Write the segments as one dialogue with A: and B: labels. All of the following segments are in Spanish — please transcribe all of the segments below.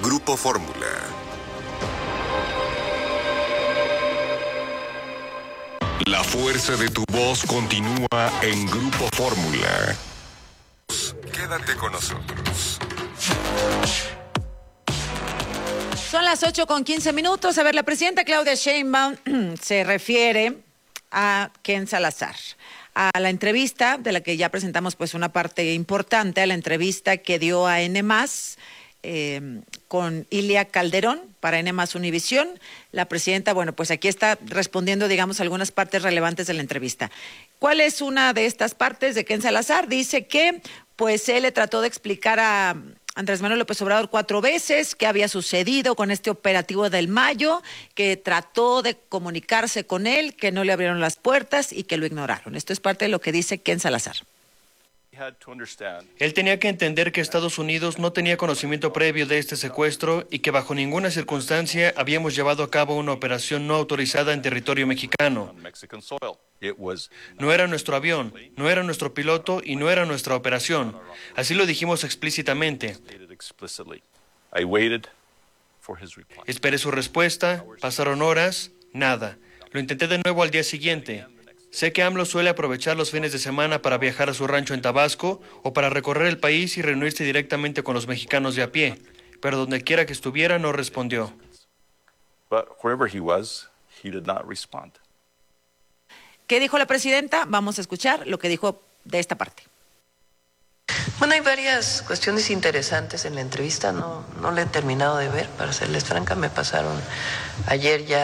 A: Grupo Fórmula. La fuerza de tu voz continúa en Grupo Fórmula. Quédate con nosotros.
B: Son las 8:15. A ver, la presidenta Claudia Sheinbaum se refiere a Ken Salazar, a la entrevista de la que ya presentamos pues una parte importante, a la entrevista que dio a N+, con Ilia Calderón para N+ Univisión. La presidenta, bueno, pues aquí está respondiendo, digamos, algunas partes relevantes de la entrevista. ¿Cuál es una de estas partes de Ken Salazar? Dice que pues él le trató de explicar a Andrés Manuel López Obrador 4 veces qué había sucedido con este operativo del Mayo, que trató de comunicarse con él, que no le abrieron las puertas y que lo ignoraron. Esto es parte de lo que dice Ken Salazar.
C: Él tenía que entender que Estados Unidos no tenía conocimiento previo de este secuestro y que bajo ninguna circunstancia habíamos llevado a cabo una operación no autorizada en territorio mexicano. No era nuestro avión, no era nuestro piloto y no era nuestra operación. Así lo dijimos explícitamente. Esperé su respuesta, pasaron horas, nada. Lo intenté de nuevo al día siguiente. Sé que AMLO suele aprovechar los fines de semana para viajar a su rancho en Tabasco o para recorrer el país y reunirse directamente con los mexicanos de a pie, pero donde quiera que estuviera no respondió.
B: ¿Qué dijo la presidenta? Vamos a escuchar lo que dijo de esta parte.
D: Bueno, hay varias cuestiones interesantes en la entrevista, no la he terminado de ver, para serles franca, me pasaron ayer ya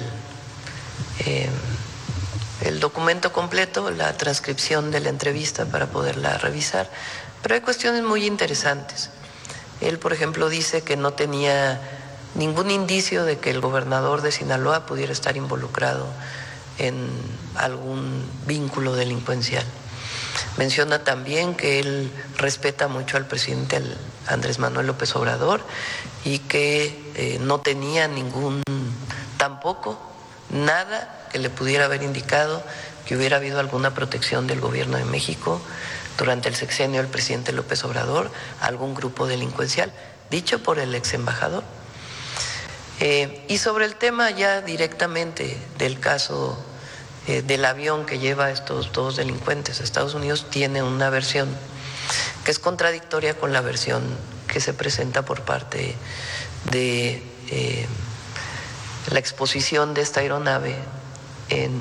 D: el documento completo, la transcripción de la entrevista para poderla revisar, pero hay cuestiones muy interesantes. Él, por ejemplo, dice que no tenía ningún indicio de que el gobernador de Sinaloa pudiera estar involucrado en algún vínculo delincuencial. Menciona también que él respeta mucho al presidente Andrés Manuel López Obrador y que no tenía tampoco nada que le pudiera haber indicado que hubiera habido alguna protección del gobierno de México durante el sexenio del presidente López Obrador a algún grupo delincuencial, dicho por el ex embajador. Y sobre el tema ya directamente del caso del avión que lleva a estos dos delincuentes a Estados Unidos, tiene una versión que es contradictoria con la versión que se presenta por parte de la exposición de esta aeronave en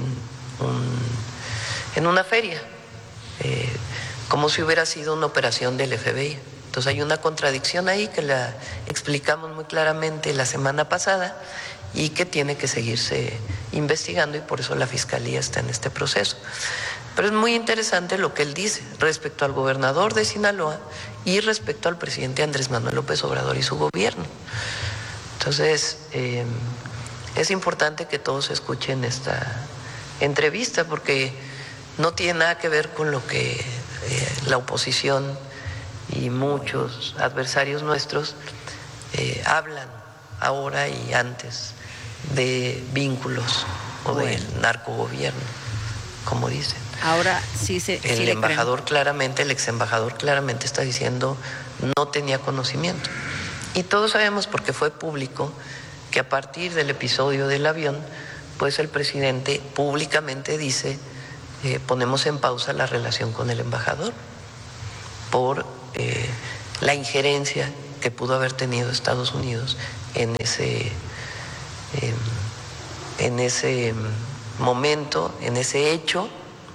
D: una feria, como si hubiera sido una operación del FBI. Entonces hay una contradicción ahí que la explicamos muy claramente la semana pasada y que tiene que seguirse investigando, y por eso la Fiscalía está en este proceso. Pero es muy interesante lo que él dice respecto al gobernador de Sinaloa y respecto al presidente Andrés Manuel López Obrador y su gobierno. Entonces, es importante que todos escuchen esta entrevista porque no tiene nada que ver con lo que la oposición y muchos adversarios nuestros hablan ahora y antes de vínculos o del narcogobierno, como dicen.
B: Ahora sí
D: el embajador claramente, el ex embajador claramente está diciendo no tenía conocimiento. Y todos sabemos, porque fue público, que a partir del episodio del avión, pues el presidente públicamente dice ponemos en pausa la relación con el embajador por la injerencia que pudo haber tenido Estados Unidos en ese momento, en ese hecho,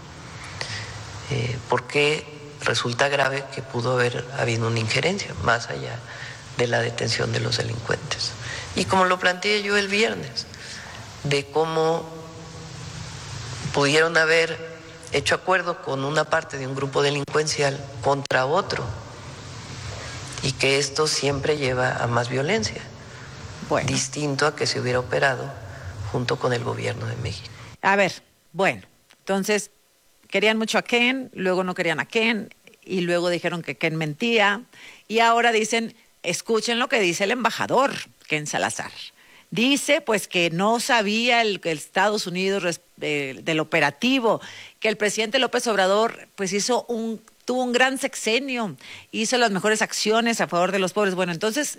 D: porque resulta grave que pudo haber habido una injerencia más allá de la detención de los delincuentes. Y como lo planteé yo el viernes, de cómo pudieron haber hecho acuerdo con una parte de un grupo delincuencial contra otro, y que esto siempre lleva a más violencia, distinto a que se hubiera operado junto con el gobierno de México.
B: A ver, bueno, entonces querían mucho a Ken, luego no querían a Ken, y luego dijeron que Ken mentía, y ahora dicen, escuchen lo que dice el embajador, Ken Salazar. Dice pues que no sabía el Estados Unidos del operativo, que el presidente López Obrador pues tuvo un gran sexenio, hizo las mejores acciones a favor de los pobres. Bueno, entonces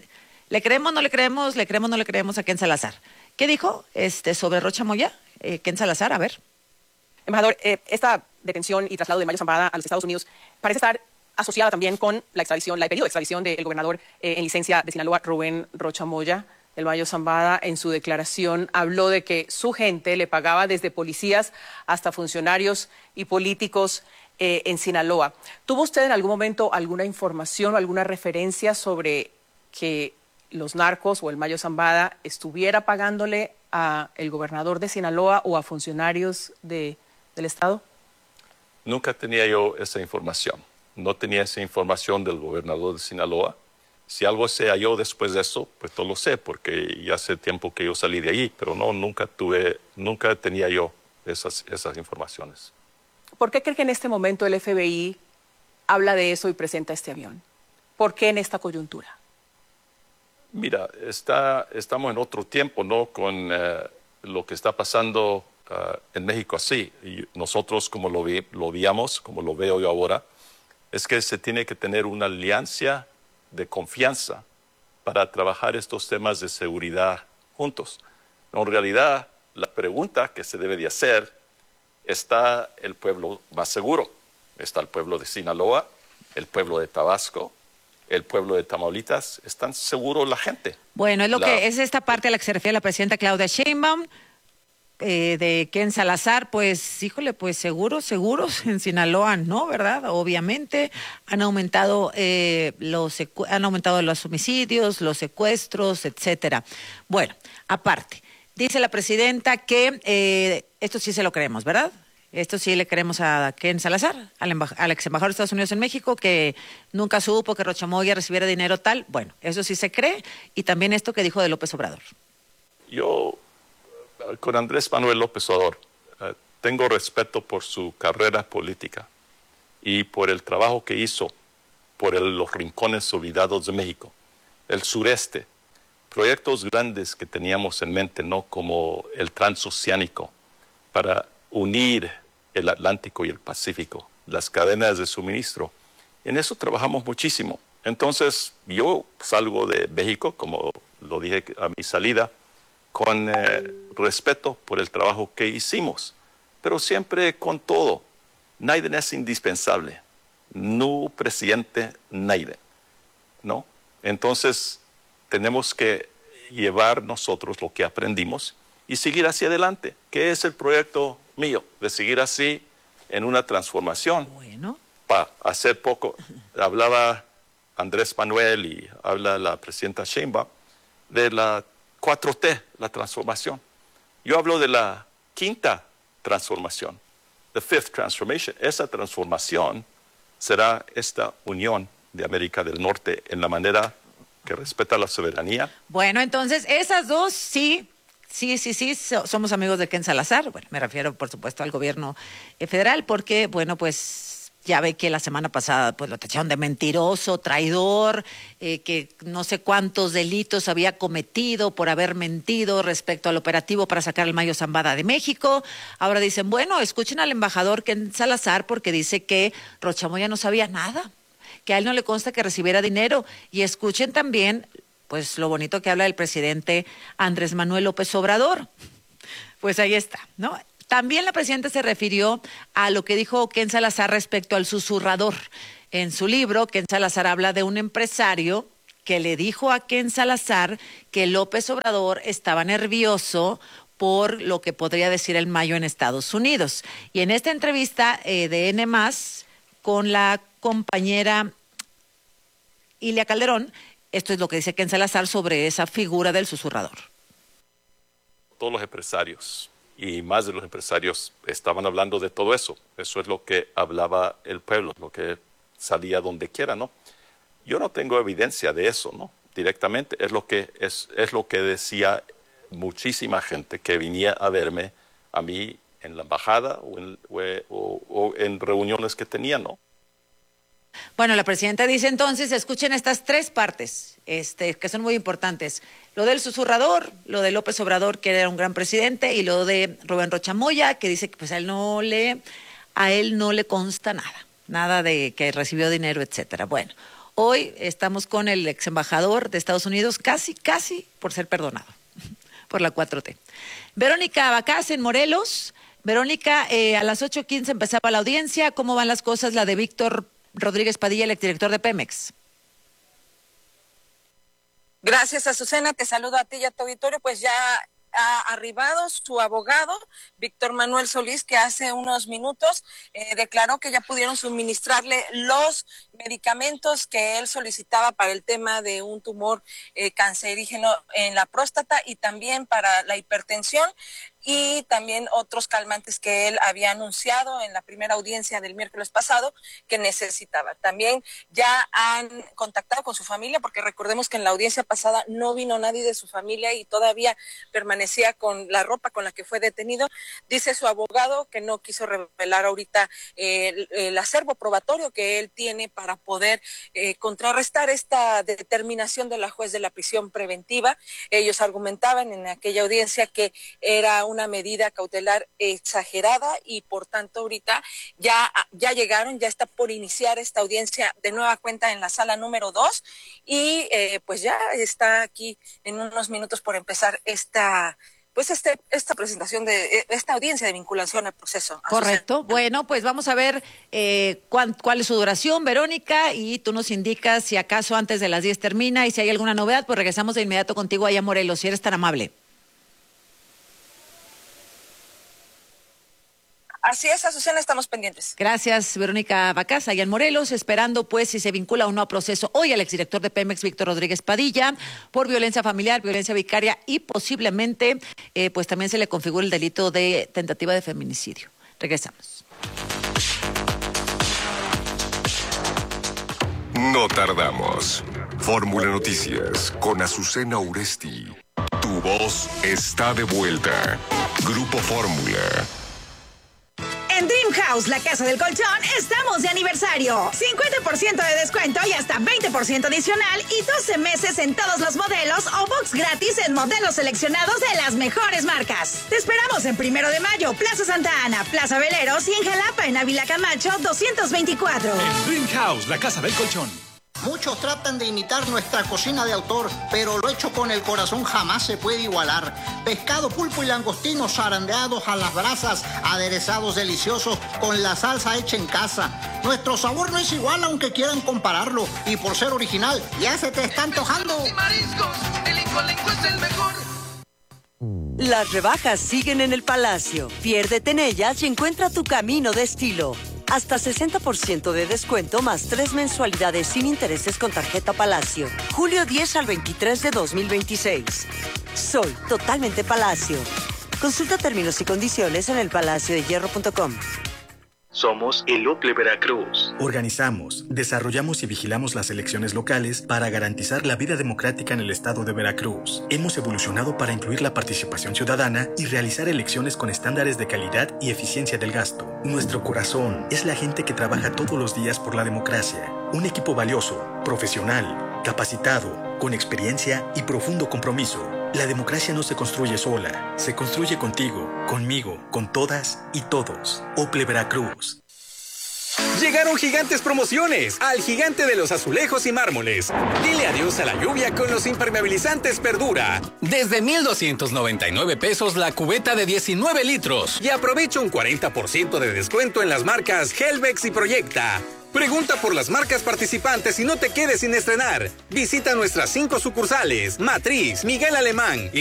B: ¿Le creemos, no le creemos, le creemos, no le creemos a Ken Salazar? ¿Qué dijo sobre Rocha Moya? Ken Salazar, a ver.
E: Embajador, esta detención y traslado de Mayo Zambada a los Estados Unidos parece estar asociada también con la extradición, el pedido de extradición del gobernador en licencia de Sinaloa, Rubén Rocha Moya. El Mayo Zambada, en su declaración, habló de que su gente le pagaba desde policías hasta funcionarios y políticos en Sinaloa. ¿Tuvo usted en algún momento alguna información o alguna referencia sobre que los narcos o el Mayo Zambada estuviera pagándole a el gobernador de Sinaloa o a funcionarios del Estado?
F: Nunca tenía yo esa información. No tenía esa información del gobernador de Sinaloa. Si algo se halló después de eso, pues no lo sé, porque ya hace tiempo que yo salí de allí, pero no, nunca tenía yo esas informaciones.
E: ¿Por qué cree que en este momento el FBI habla de eso y presenta este avión? ¿Por qué en esta coyuntura?
F: Mira, estamos en otro tiempo, ¿no? Con lo que está pasando en México así. Y nosotros, como lo veíamos, como lo veo yo ahora, es que se tiene que tener una alianza de confianza para trabajar estos temas de seguridad juntos. En realidad, la pregunta que se debe de hacer, ¿está el pueblo más seguro? ¿Está el pueblo de Sinaloa, el pueblo de Tabasco, el pueblo de Tamaulipas? ¿Están seguros la gente?
B: Bueno, es esta parte a la que se refiere la presidenta Claudia Sheinbaum, de Ken Salazar, pues, híjole, pues seguros en Sinaloa, ¿no? ¿Verdad? Obviamente han aumentado los homicidios, los secuestros, etcétera. Bueno, aparte, dice la presidenta que esto sí se lo creemos, ¿verdad? Esto sí le creemos a Ken Salazar, al ex embajador de Estados Unidos en México, que nunca supo que Rocha Moya recibiera dinero tal. Bueno, eso sí se cree. Y también esto que dijo de López Obrador.
F: Yo, con Andrés Manuel López Obrador, tengo respeto por su carrera política y por el trabajo que hizo por los rincones olvidados de México, el sureste, proyectos grandes que teníamos en mente, ¿no? Como el transoceánico, para unir el Atlántico y el Pacífico, las cadenas de suministro. En eso trabajamos muchísimo. Entonces, yo salgo de México, como lo dije a mi salida, con respeto por el trabajo que hicimos, pero siempre con todo. Nadie es indispensable. No presidente, nadie, ¿no? Entonces, tenemos que llevar nosotros lo que aprendimos y seguir hacia adelante, que es el proyecto mío, de seguir así en una transformación.
B: Bueno.
F: Hace poco hablaba Andrés Manuel y habla la presidenta Sheinbaum de la 4T, la transformación. Yo hablo de la quinta transformación, the fifth transformation. Esa transformación será esta unión de América del Norte en la manera que respeta la soberanía.
B: Bueno, entonces esas dos sí, somos amigos de Ken Salazar. Bueno, me refiero, por supuesto, al gobierno federal, porque, bueno, pues ya ve que la semana pasada pues lo tacharon de mentiroso, traidor, que no sé cuántos delitos había cometido por haber mentido respecto al operativo para sacar al Mayo Zambada de México. Ahora dicen, bueno, escuchen al embajador Ken Salazar porque dice que Rocha Moya no sabía nada, que a él no le consta que recibiera dinero. Y escuchen también pues lo bonito que habla el presidente Andrés Manuel López Obrador. Pues ahí está, ¿no? También la presidenta se refirió a lo que dijo Ken Salazar respecto al susurrador. En su libro, Ken Salazar habla de un empresario que le dijo a Ken Salazar que López Obrador estaba nervioso por lo que podría decir el Mayo en Estados Unidos. Y en esta entrevista de N+, con la compañera Ilia Calderón, esto es lo que dice Ken Salazar sobre esa figura del susurrador.
F: Todos los empresarios y más de los empresarios estaban hablando de todo eso. Eso es lo que hablaba el pueblo, lo que salía donde quiera, ¿no? Yo no tengo evidencia de eso, ¿no? Directamente es lo que decía muchísima gente que venía a verme a mí en la embajada o en reuniones que tenía, ¿no?
B: Bueno, la presidenta dice entonces, escuchen estas tres partes, que son muy importantes. Lo del susurrador, lo de López Obrador, que era un gran presidente, y lo de Rubén Rocha Moya, que dice que pues a él no le consta nada de que recibió dinero, etcétera. Bueno, Hoy estamos con el ex embajador de Estados Unidos, casi por ser perdonado por la 4T. Verónica Bacás en Morelos. Verónica, a las 8:15 empezaba la audiencia. ¿Cómo van las cosas? La de Víctor Rodríguez Padilla, el exdirector de Pemex.
G: Gracias, Azucena. Te saludo a ti y a tu auditorio. Pues ya ha arribado su abogado, Víctor Manuel Solís, que hace unos minutos declaró que ya pudieron suministrarle los medicamentos que él solicitaba para el tema de un tumor cancerígeno en la próstata y también para la hipertensión, y también otros calmantes que él había anunciado en la primera audiencia del miércoles pasado que necesitaba. También ya han contactado con su familia, porque recordemos que en la audiencia pasada no vino nadie de su familia y todavía permanecía con la ropa con la que fue detenido. Dice su abogado que no quiso revelar ahorita el acervo probatorio que él tiene para poder contrarrestar esta determinación de la juez de la prisión preventiva. Ellos argumentaban en aquella audiencia que era una medida cautelar exagerada y por tanto ahorita ya llegaron, ya está por iniciar esta audiencia de nueva cuenta en la sala número 2 y pues ya está aquí en unos minutos por empezar esta presentación de esta audiencia de vinculación al proceso.
B: Correcto. Bueno, pues vamos a ver cuál es su duración, Verónica, y tú nos indicas si acaso antes de las 10 termina y si hay alguna novedad, pues regresamos de inmediato contigo allá a Morelos, si eres tan amable.
G: Así es, Azucena, estamos pendientes.
B: Gracias, Verónica Bacás, allá en Morelos, esperando pues si se vincula o no a proceso hoy al exdirector de Pemex, Víctor Rodríguez Padilla, por violencia familiar, violencia vicaria y posiblemente pues también se le configura el delito de tentativa de feminicidio. Regresamos.
A: No tardamos. Fórmula Noticias con Azucena Uresti. Tu voz está de vuelta. Grupo Fórmula.
H: En Dream House, la casa del colchón, estamos de aniversario. 50% de descuento y hasta 20% adicional y 12 meses en todos los modelos o box gratis en modelos seleccionados de las mejores marcas. Te esperamos en 1 de Mayo, Plaza Santa Ana, Plaza Veleros y en Jalapa, en Ávila Camacho, 224.
I: En Dream House, la casa del colchón.
J: Muchos tratan de imitar nuestra cocina de autor, pero lo hecho con el corazón jamás se puede igualar. Pescado, pulpo y langostinos zarandeados a las brasas, aderezados deliciosos con la salsa hecha en casa. Nuestro sabor no es igual aunque quieran compararlo, y por ser original, ya se te está antojando.
K: Y mariscos, el Incolenco es el mejor.
L: Las rebajas siguen en el Palacio. Piérdete en ellas y encuentra tu camino de estilo. Hasta 60% de descuento más 3 mensualidades sin intereses con tarjeta Palacio. Julio 10 al 23 de 2026. Soy totalmente Palacio. Consulta términos y condiciones en elpalaciodehierro.com.
M: Somos el OCLE Veracruz.
N: Organizamos, desarrollamos y vigilamos las elecciones locales para garantizar la vida democrática en el estado de Veracruz. Hemos evolucionado para incluir la participación ciudadana y realizar elecciones con estándares de calidad y eficiencia del gasto. Nuestro corazón es la gente que trabaja todos los días por la democracia. Un equipo valioso, profesional, capacitado, con experiencia y profundo compromiso. La democracia no se construye sola, se construye contigo, conmigo, con todas y todos. OCLE Veracruz.
O: Llegaron gigantes promociones al gigante de los azulejos y mármoles. Dile adiós a la lluvia con los impermeabilizantes Perdura.
P: Desde 1,299 pesos la cubeta de 19 litros.
O: Y aprovecha un 40% de descuento en las marcas Helvex y Proyecta. Pregunta por las marcas participantes y no te quedes sin estrenar. Visita nuestras 5 sucursales: Matriz, Miguel Alemán,